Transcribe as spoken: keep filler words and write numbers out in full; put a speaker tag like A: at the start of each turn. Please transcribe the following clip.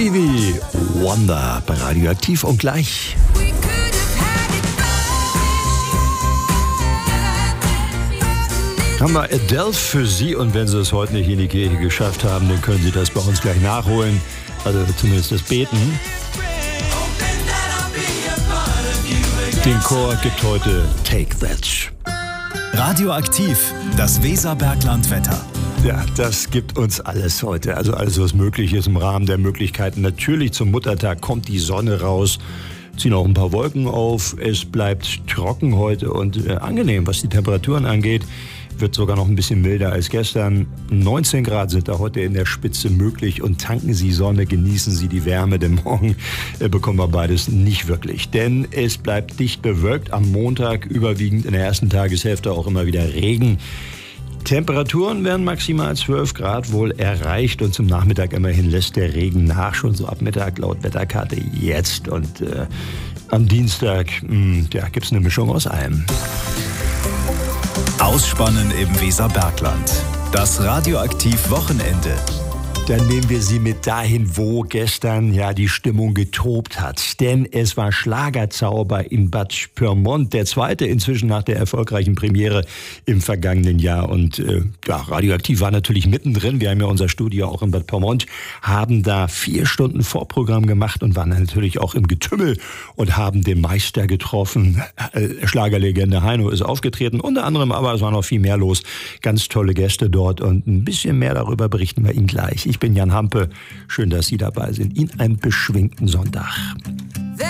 A: Stevie Wonder bei Radioaktiv und gleich. Haben wir Adele für Sie, und wenn Sie es heute nicht in die Kirche geschafft haben, dann können Sie das bei uns gleich nachholen. Also zumindest das Beten. Den Chor gibt heute Take That.
B: Radioaktiv, das Weserberglandwetter.
A: Ja, das gibt uns alles heute. Also alles, was möglich ist im Rahmen der Möglichkeiten. Natürlich zum Muttertag kommt die Sonne raus, ziehen auch ein paar Wolken auf. Es bleibt trocken heute und äh, angenehm, was die Temperaturen angeht. Wird sogar noch ein bisschen milder als gestern. neunzehn Grad sind da heute in der Spitze möglich, und tanken Sie Sonne, genießen Sie die Wärme, denn morgen äh, bekommen wir beides nicht wirklich. Denn es bleibt dicht bewölkt, am Montag überwiegend in der ersten Tageshälfte auch immer wieder Regen. Temperaturen werden maximal zwölf Grad wohl erreicht, und zum Nachmittag immerhin lässt der Regen nach, schon so ab Mittag laut Wetterkarte jetzt. Und äh, am Dienstag mh, ja, gibt es eine Mischung aus allem.
B: Ausspannen im Weserbergland. Das Radioaktiv-Wochenende.
A: Dann nehmen wir Sie mit dahin, wo gestern ja die Stimmung getobt hat. Denn es war Schlagerzauber in Bad Pyrmont, der zweite inzwischen nach der erfolgreichen Premiere im vergangenen Jahr. Und äh, ja, Radioaktiv war natürlich mittendrin. Wir haben ja unser Studio auch in Bad Pyrmont, haben da vier Stunden Vorprogramm gemacht und waren natürlich auch im Getümmel und haben den Meister getroffen. Äh, Schlagerlegende Heino ist aufgetreten, unter anderem, aber es war noch viel mehr los. Ganz tolle Gäste dort, und ein bisschen mehr darüber berichten wir Ihnen gleich. Ich bin Jan Hampe. Schön, dass Sie dabei sind. Ihnen einen beschwingten Sonntag.